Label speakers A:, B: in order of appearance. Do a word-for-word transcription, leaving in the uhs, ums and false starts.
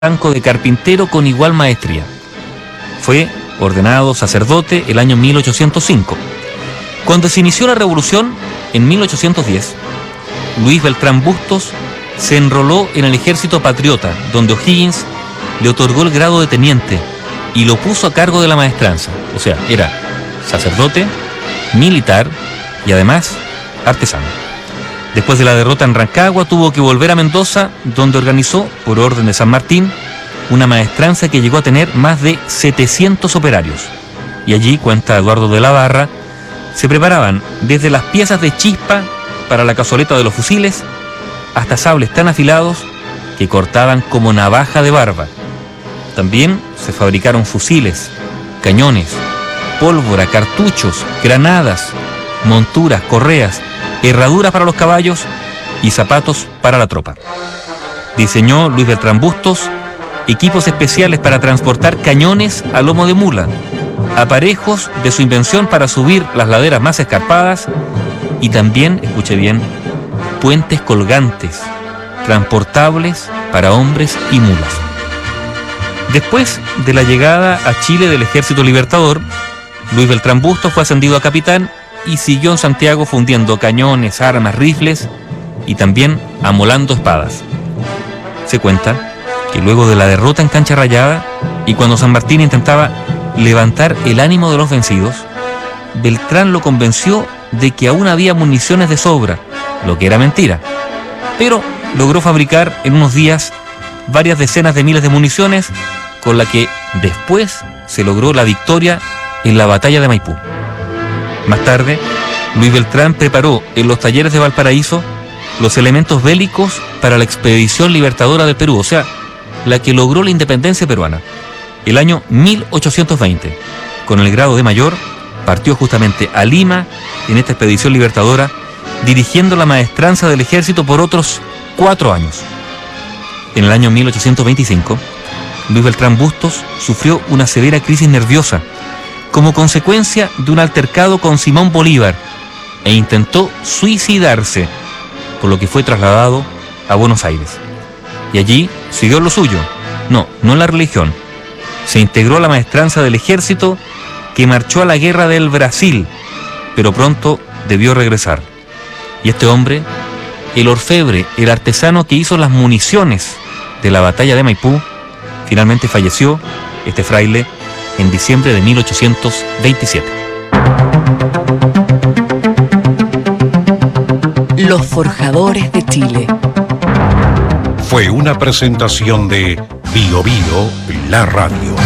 A: rango de carpintero con igual maestría. Fue ordenado sacerdote el año mil ochocientos cinco. Cuando se inició la revolución, en mil ochocientos diez, Luis Beltrán Bustos se enroló en el ejército patriota, donde O'Higgins le otorgó el grado de teniente y lo puso a cargo de la maestranza. O sea, era sacerdote, militar y además artesano. Después de la derrota en Rancagua, tuvo que volver a Mendoza, donde organizó, por orden de San Martín, una maestranza que llegó a tener más de setecientos operarios. Y allí, cuenta Eduardo de la Barra, se preparaban desde las piezas de chispa para la cazoleta de los fusiles hasta sables tan afilados que cortaban como navaja de barba. También se fabricaron fusiles, cañones, pólvora, cartuchos, granadas, monturas, correas, herraduras para los caballos y zapatos para la tropa. Diseñó Luis Beltrán Bustos equipos especiales para transportar cañones a lomo de mula, aparejos de su invención para subir las laderas más escarpadas y también, escuche bien, puentes colgantes, transportables para hombres y mulas. Después de la llegada a Chile del Ejército Libertador, Luis Beltrán Bustos fue ascendido a capitán y siguió en Santiago fundiendo cañones, armas, rifles y también amolando espadas. Se cuenta que luego de la derrota en Cancha Rayada y cuando San Martín intentaba levantar el ánimo de los vencidos, Beltrán lo convenció de que aún había municiones de sobra, lo que era mentira, pero logró fabricar en unos días varias decenas de miles de municiones con la que después se logró la victoria en la batalla de Maipú. Más tarde, Luis Beltrán preparó en los talleres de Valparaíso los elementos bélicos para la expedición libertadora del Perú, o sea, la que logró la independencia peruana. El año mil ochocientos veinte, con el grado de mayor, partió justamente a Lima en esta expedición libertadora, dirigiendo la maestranza del ejército por otros cuatro años. En el año mil ochocientos veinticinco, Luis Beltrán Bustos sufrió una severa crisis nerviosa como consecuencia de un altercado con Simón Bolívar e intentó suicidarse, por lo que fue trasladado a Buenos Aires. Y allí siguió lo suyo, no, no la religión. Se integró a la maestranza del ejército que marchó a la guerra del Brasil, pero pronto debió regresar. Y este hombre, el orfebre, el artesano que hizo las municiones de la batalla de Maipú, finalmente falleció, este fraile, en diciembre de mil ochocientos veintisiete.
B: Los Forjadores de Chile.
C: Fue una presentación de Bio Bio, la radio.